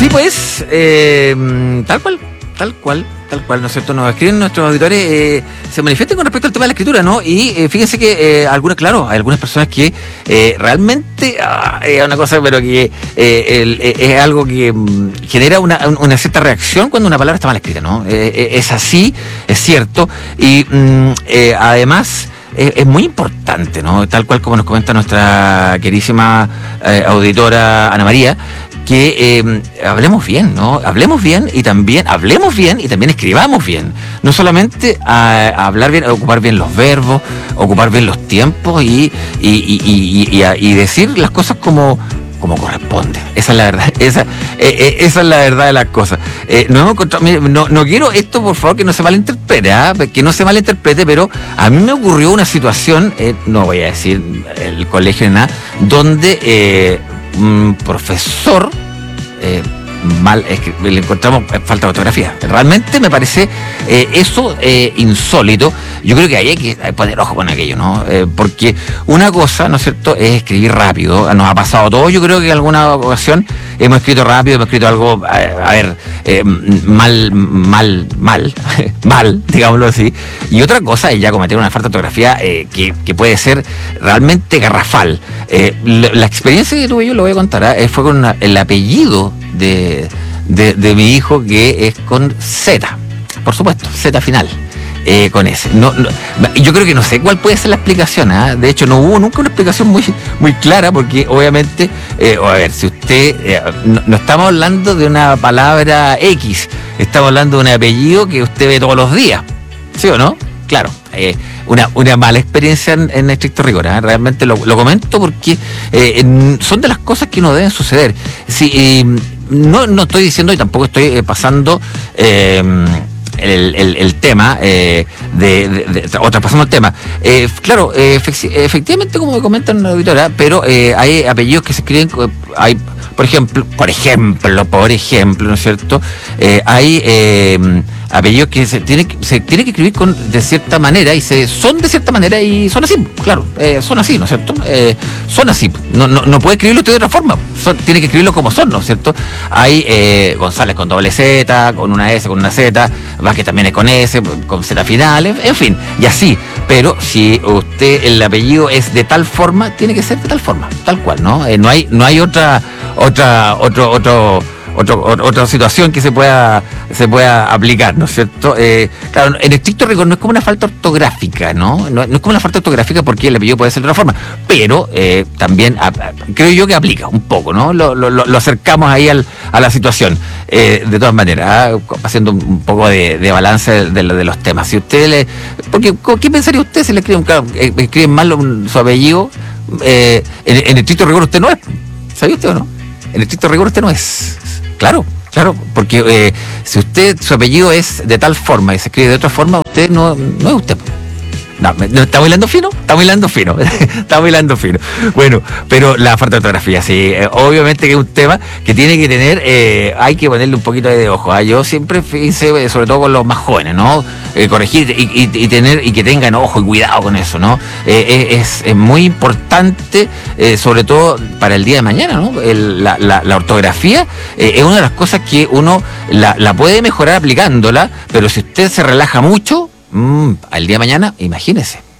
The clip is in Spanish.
Así pues, tal cual, ¿no es cierto? Nos escriben nuestros auditores, se manifiestan con respecto al tema de la escritura, ¿no? Y fíjense que hay algunas personas que realmente es una cosa, pero que es algo que genera una cierta reacción cuando una palabra está mal escrita, ¿no? Es así, es cierto, y además es muy importante, ¿no? Tal cual como nos comenta nuestra querísima auditora Ana María, que hablemos bien, ¿no? Hablemos bien y también escribamos bien. No solamente a hablar bien, a ocupar bien los verbos, ocupar bien los tiempos y decir las cosas como corresponde. Esa es la verdad. Esa es la verdad de las cosas. Nos hemos encontrado, no quiero esto, por favor, que no se malinterprete, pero a mí me ocurrió una situación, no voy a decir el colegio ni nada, donde un profesor le encontramos falta de ortografía. Realmente me parece eso insólito. Yo creo que ahí hay que poner ojo con aquello, ¿no? Porque una cosa, ¿no es cierto?, es escribir rápido. Nos ha pasado todo. Yo creo que en alguna ocasión hemos escrito rápido, hemos escrito algo, mal, digámoslo así. Y otra cosa es ya cometer una falta de ortografía que puede ser realmente garrafal. La experiencia que tuve yo, lo voy a contar, fue con el apellido de mi hijo, que es con Z, por supuesto, Z final, con S. Yo creo que no sé cuál puede ser la explicación, de hecho no hubo nunca una explicación muy clara, porque obviamente, si usted, no estamos hablando de una palabra X, estamos hablando de un apellido que usted ve todos los días, ¿sí o no? Claro, una mala experiencia en estricto rigor, realmente lo comento porque son de las cosas que no deben suceder. Sí, no estoy diciendo y tampoco estoy pasando el tema o traspasando el tema. Claro, efectivamente, como me comentan la auditora, pero hay apellidos que se escriben, hay, por ejemplo, ¿no es cierto? Hay apellidos que se tiene que escribir de cierta manera y son de cierta manera y son así, claro, son así, ¿no es cierto? Son así, no puede escribirlo usted de otra forma, tiene que escribirlo como son, ¿no es cierto? Hay González con doble Z, con una S, con una Z, Vázquez también es con S, con Z final, en fin, y así. Pero si el apellido es de tal forma, tiene que ser de tal forma, tal cual, ¿no? No hay otra situación que se pueda aplicar, ¿no es cierto? Claro, en estricto rigor no es como una falta ortográfica, ¿no? No es como una falta ortográfica, porque el apellido puede ser de otra forma, pero también creo yo que aplica un poco, ¿no? Lo acercamos ahí a la situación, de todas maneras, haciendo un poco de balance de los temas. Si usted porque ¿qué pensaría usted si le escriben mal su apellido? En estricto rigor usted no es, ¿sabía usted o no? En estricto rigor usted no es. Claro, porque si su apellido es de tal forma y se escribe de otra forma, usted no es usted. ¿Está bailando fino? Está bailando fino. Bueno, pero la falta de ortografía, sí, obviamente que es un tema que tiene que tener, hay que ponerle un poquito de ojo. Yo siempre fíjense, sobre todo con los más jóvenes, ¿no? Corregir y que tengan ojo y cuidado con eso, ¿no? Es muy importante, sobre todo para el día de mañana, ¿no? La ortografía es una de las cosas que uno la puede mejorar aplicándola, pero si usted se relaja mucho, al día de mañana, imagínese.